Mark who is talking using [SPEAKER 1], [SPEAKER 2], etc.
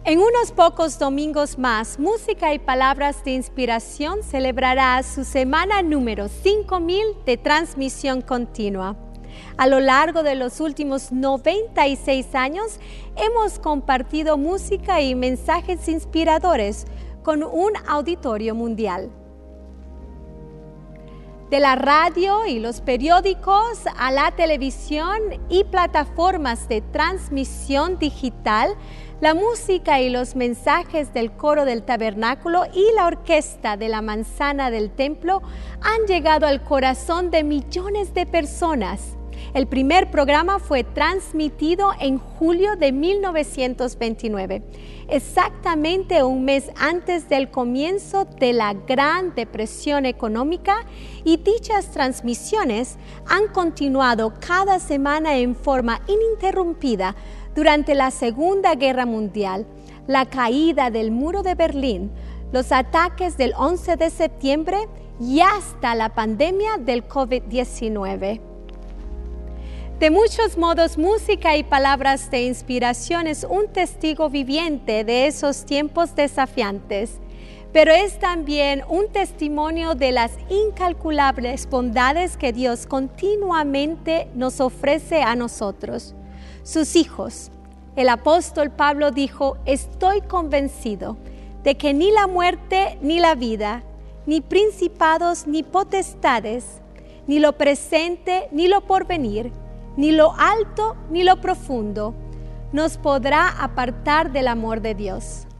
[SPEAKER 1] En unos pocos domingos más, Música y Palabras de Inspiración celebrará su semana número 5000 de transmisión continua. A lo largo de los últimos 96 años, hemos compartido música y mensajes inspiradores con un auditorio mundial. De la radio y los periódicos a la televisión y plataformas de transmisión digital, la música y los mensajes del coro del tabernáculo y la orquesta de la manzana del templo han llegado al corazón de millones de personas. El primer programa fue transmitido en julio de 1929, exactamente un mes antes del comienzo de la Gran Depresión Económica, y dichas transmisiones han continuado cada semana en forma ininterrumpida durante la Segunda Guerra Mundial, la caída del Muro de Berlín, los ataques del 11 de septiembre y hasta la pandemia del COVID-19. De muchos modos, Música y Palabras de Inspiración es un testigo viviente de esos tiempos desafiantes, pero es también un testimonio de las incalculables bondades que Dios continuamente nos ofrece a nosotros, sus hijos. El apóstol Pablo dijo: estoy convencido de que ni la muerte ni la vida, ni principados ni potestades, ni lo presente ni lo porvenir, ni lo alto ni lo profundo, nos podrá apartar del amor de Dios,